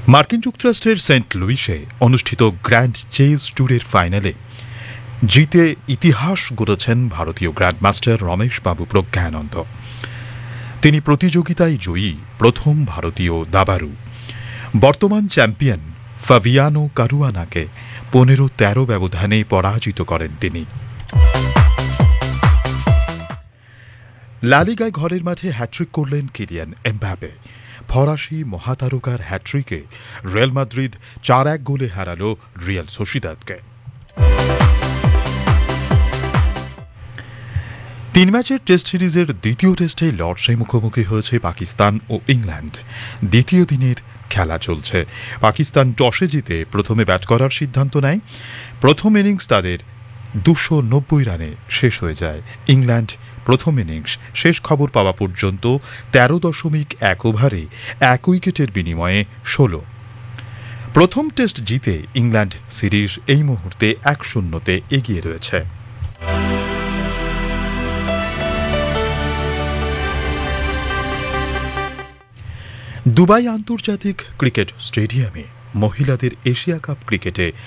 মার্কিন যুক্তরাষ্ট্রের সেন্ট লুইসে অনুষ্ঠিত গ্র্যান্ড চেজ ট্যুরের ফাইনালে জিতে ইতিহাস গড়েছেন ভারতীয় গ্র্যান্ডমাস্টার রমেশ বাবু প্রজ্ঞানন্দ। তিনি প্রতিযোগিতায় জয়ী প্রথম ভারতীয় দাবাড়ু। বর্তমান চ্যাম্পিয়ন ফাবিয়ানো কারুয়ানাকে 15-13 ব্যবধানে পরাজিত করেন তিনি। লা লিগায় ঘরের মাঠে হ্যাট্রিক করলেন কিলিয়ান এমবাপে। ফরাসি মহাতারকার হ্যাট্রিকে রিয়াল মাদ্রিদ 4-1 গোলে হারাল রিয়াল সোসিদাদকে। 3 ম্যাচের টেস্ট সিরিজের দ্বিতীয় টেস্টে লর্ডসে মুখোমুখি হয়েছে পাকিস্তান ও ইংল্যান্ড। দ্বিতীয় দিনের খেলা চলছে। পাকিস্তান টসে জিতে প্রথমে ব্যাট করার সিদ্ধান্ত নেয়। প্রথম ইনিংস তাদের 290 রানে শেষ হয়ে যায়। ইংল্যান্ড প্রথম ইনিংস শেষ খবর পাওয়া পর্যন্ত 13.1 ওভারে 1 উইকেটের বিনিময়ে 16। প্রথম টেস্ট জিতে ইংল্যান্ড সিরিজ এই মুহূর্তে 1-0 এগিয়ে রয়েছে। দুবাই আন্তর্জাতিক ক্রিকেট স্টেডিয়ামে মহিলাদের এশিয়া কাপ ক্রিকেটে